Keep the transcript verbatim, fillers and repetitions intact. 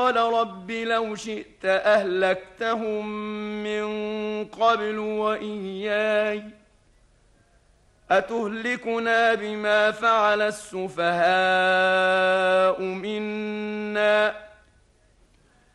قال رب لو شئت أهلكتهم من قبل وإياي أتهلكنا بما فعل السفهاء منا